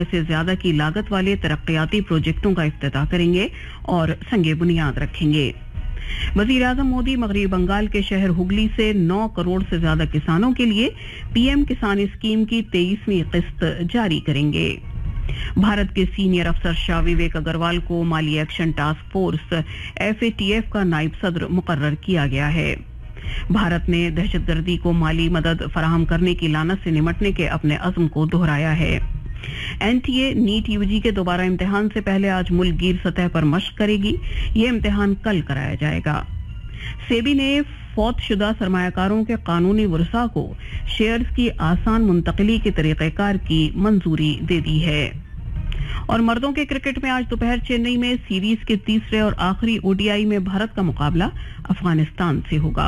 से ज्यादा की लागत वाले तरक्याती प्रोजेक्टों का इफ्तिताह करेंगे और संगे बुनियाद रखेंगे। वजीर आजम मोदी मगरबी बंगाल के शहर हुगली से 9 करोड़ से ज्यादा किसानों के लिए पीएम किसान स्कीम की 23वीं किस्त जारी करेंगे। भारत के सीनियर अफसर शाह विवेक अग्रवाल को माली एक्शन टास्क फोर्स FATF का नायब सदर मुकर्रर किया गया है। भारत ने दहशतगर्दी को माली मदद फराहम करने की लानत से निमटने के अपने अज़्म को दोहराया है। NTA नीट UG के दोबारा इम्तिहान से पहले आज मुल्क गिर सतह पर मश्क करेगी। ये इम्तिहान कल कराया जाएगा। सेबी ने फौत शुदा सरमायाकारों के कानूनी वरसा को शेयर्स की आसान मुंतकली के तरीक़ेकार की मंजूरी दे दी है। और मर्दों के क्रिकेट में आज दोपहर चेन्नई में सीरीज के तीसरे और आखिरी ODI में भारत का मुकाबला अफगानिस्तान से होगा।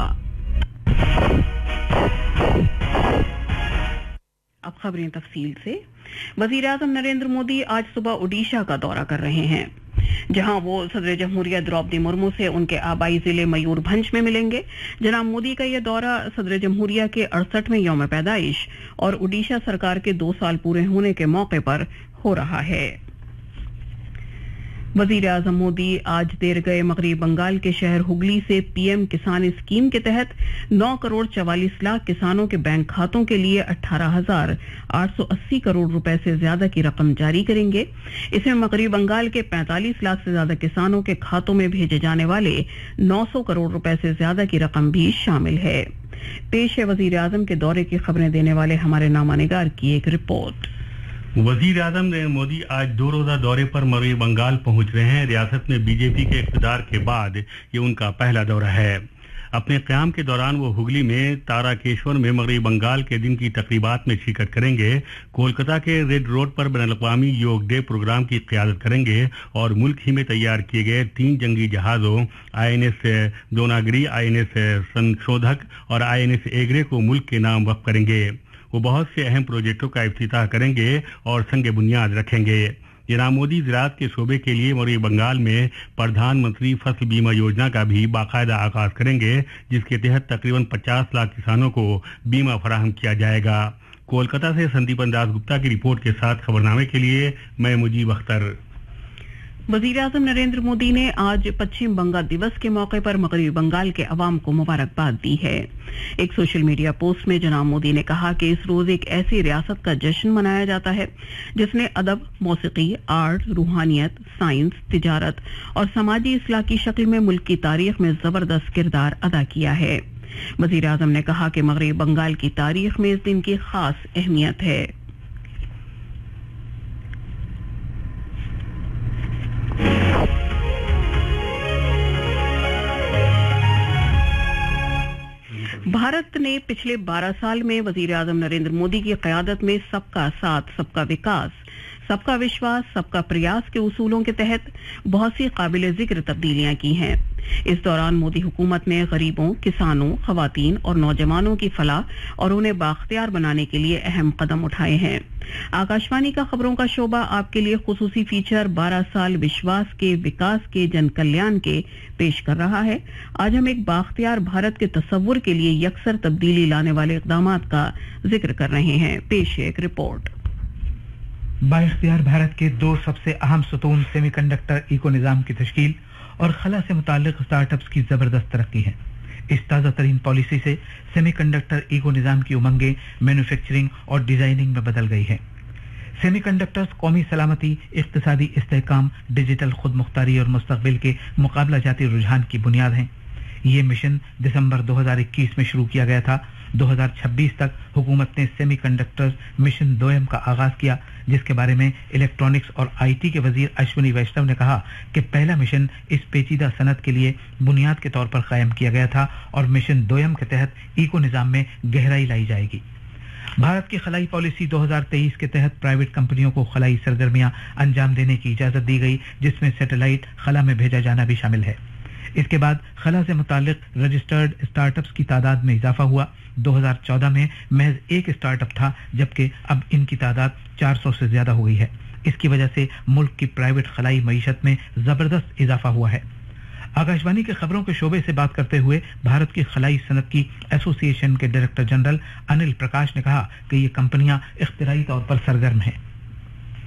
अब खबरें तफसील से। वजीर आजम नरेंद्र मोदी आज सुबह ओडिशा का दौरा कर रहे हैं, जहां वो सदर जमहूरिया द्रौपदी मुर्मू से उनके आबाई जिले मयूरभंज में मिलेंगे। जनाब मोदी का यह दौरा सदर जमहूरिया के 68वें यौम पैदाइश और ओडिशा सरकार के 2 साल पूरे होने के मौके पर हो रहा है। वजीर आजम मोदी आज देर गए मगरबी बंगाल के शहर हुगली से पीएम किसान स्कीम के तहत 9 करोड़ 44 लाख किसानों के बैंक खातों के लिए 18,880 करोड़ रुपए से ज्यादा की रकम जारी करेंगे। इसमें मगरबी बंगाल के 45 लाख से ज्यादा किसानों के खातों में भेजे जाने वाले 900 करोड़ रुपए से ज्यादा की रकम भी शामिल है। पेश है वजीर आजम के दौरे की खबरें देने वाले हमारे नामानिगार की एक रिपोर्ट। वजीर आजम नरेंद्र मोदी आज 2 रोजा दौरे पर मगरबी बंगाल पहुंच रहे हैं। रियासत में बीजेपी के इक़्तिदार के बाद ये उनका पहला दौरा है। अपने क़याम के दौरान वो हुगली में ताराकेश्वर में मगरबी बंगाल के दिन की तकरीबात में शिरकत करेंगे। कोलकाता के रेड रोड पर बैनुल-अक़वामी योग डे प्रोग्राम की क़यादत करेंगे और मुल्क ही में तैयार किए गए 3 जंगी जहाज़ों INS दोनागिरी, INS संशोधक और INS एगरे को मुल्क के नाम वक्फ करेंगे। वो बहुत से अहम प्रोजेक्टों का इफ्तिताह करेंगे और संग बुनियाद रखेंगे। जनाब मोदी ज़राअत के शोबे के लिए मगरबी बंगाल में प्रधानमंत्री फसल बीमा योजना का भी बाकायदा आगाज करेंगे, जिसके तहत तकरीबन 50 लाख किसानों को बीमा फराहम किया जाएगा। कोलकाता से संदीपन दास गुप्ता की रिपोर्ट के साथ खबरनामे के लिए मैं मुजीब अख्तर। वजीर आजम नरेंद्र मोदी ने आज पश्चिम बंगाल दिवस के मौके पर मगरबी बंगाल के अवाम को मुबारकबाद दी है। एक सोशल मीडिया पोस्ट में जनाब मोदी ने कहा कि इस रोज एक ऐसी रियासत का जश्न मनाया जाता है जिसने अदब, मौसीकी, आर्ट, रूहानियत, साइंस, तिजारत और समाजी इस्लाह की शक्ल में मुल्क की तारीख में जबरदस्त किरदार अदा किया है। वजीर आजम ने कहा कि मगरबी बंगाल की तारीख में इस दिन की खास अहमियत है। भारत ने पिछले 12 साल में वजीर आजम नरेंद्र मोदी की क़यादत में सबका साथ, सबका विकास, सबका विश्वास, सबका प्रयास के उसूलों के तहत बहुत सी काबिल जिक्र तब्दीलियां की हैं। इस दौरान मोदी हुकूमत ने गरीबों, किसानों, खवातीन और नौजवानों की फलाह और उन्हें बाख्तियार बनाने के लिए अहम कदम उठाए हैं। आकाशवाणी का खबरों का शोबा आपके लिए खुसूसी फीचर 12 साल विश्वास के, विकास के, जन कल्याण के पेश कर रहा है। आज हम एक बाख्तियार भारत के तस्वुर के लिए यकसर तब्दीली लाने वाले इक़दामात का जिक्र कर रहे हैं। पेश है एक रिपोर्ट। बाइख्तियार भारत के 2 सबसे अहम सतून सेमीकंडक्टर इको निज़ाम की तश्कील और खला से मुताल्लिक स्टार्टअप्स की जबरदस्त तरक्की है। इस ताज़ा तरीन पॉलिसी से सेमीकंडक्टर इको निज़ाम की उमंगें मैन्युफैक्चरिंग और डिजाइनिंग में बदल गई है। सेमीकंडक्टर्स कौमी सलामती, इक़्तिसादी इस्तेहकाम, डिजिटल खुद मुख्तारी और मुस्तक़बिल के मुकाबला जाती रुझान की बुनियाद हैं। ये मिशन दिसंबर 2021 में शुरू किया गया था। 2026 तक हुकूमत ने सेमीकंडक्टर्स मिशन 2M का आगाज किया, जिसके बारे में इलेक्ट्रॉनिक्स और IT के वजीर अश्विनी वैष्णव ने कहा कि पहला मिशन इस पेचीदा सनत के लिए बुनियाद के तौर पर कायम किया गया था और मिशन 2M के तहत इको निज़ाम में गहराई लाई जाएगी। भारत की खलाई पॉलिसी 2023 के तहत प्राइवेट कंपनियों को खलाई सरगर्मियां अंजाम देने की इजाजत दी गई, जिसमें सैटेलाइट खला में भेजा जाना भी शामिल है। इसके बाद खला से मुताल्लिक रजिस्टर्ड स्टार्टअप्स की तादाद में इजाफा हुआ। 2014 में महज 1 स्टार्टअप था, जबकि अब इनकी तादाद 400 से ज्यादा हो गई है। इसकी वजह से मुल्क की प्राइवेट खलाई मईशत में जबरदस्त इजाफा हुआ है। आकाशवाणी के खबरों के शोबे से बात करते हुए भारत की खलाई सनत की एसोसिएशन के डायरेक्टर जनरल अनिल प्रकाश ने कहा कि ये कंपनियां इख्तिराई तौर पर सरगर्म हैं।